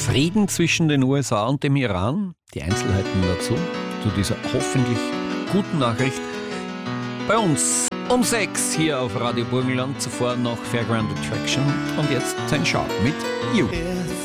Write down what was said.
Frieden zwischen den USA und dem Iran. Die Einzelheiten dazu, zu dieser hoffentlich guten Nachricht. Bei uns um 6 hier auf Radio Burgenland, zuvor noch Fairground Attraction und jetzt sein Sharp mit You.